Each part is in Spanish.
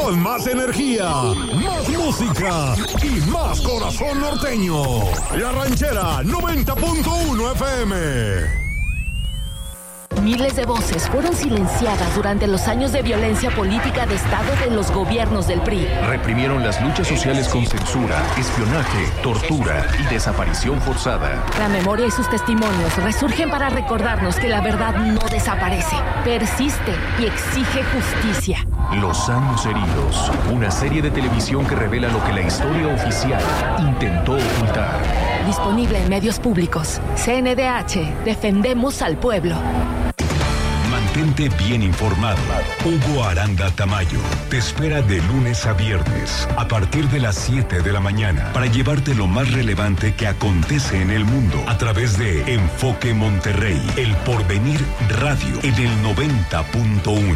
con más energía, más música y más corazón norteño. La Ranchera 90.1 FM. Miles de voces fueron silenciadas durante los años de violencia política de Estado de los gobiernos del PRI. Reprimieron las luchas sociales con censura, espionaje, tortura y desaparición forzada. La memoria y sus testimonios resurgen para recordarnos que la verdad no desaparece, persiste y exige justicia. Los años heridos, una serie de televisión que revela lo que la historia oficial intentó ocultar. Disponible en medios públicos. CNDH, defendemos al pueblo. Mantente bien informado. Hugo Aranda Tamayo te espera de lunes a viernes a partir de las 7 de la mañana para llevarte lo más relevante que acontece en el mundo a través de Enfoque Monterrey, El Porvenir Radio en el 90.1.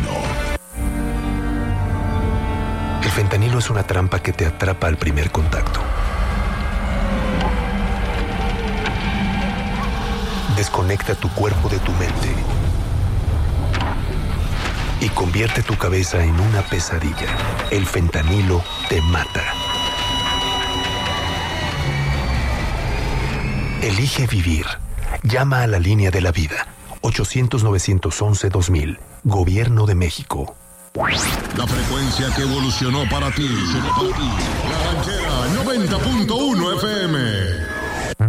El fentanilo es una trampa que te atrapa al primer contacto. Desconecta tu cuerpo de tu mente y convierte tu cabeza en una pesadilla. El fentanilo te mata. Elige vivir. Llama a la línea de la vida. 800-911-2000. Gobierno de México. La frecuencia que evolucionó para ti. La Ranchera 90.1 FM.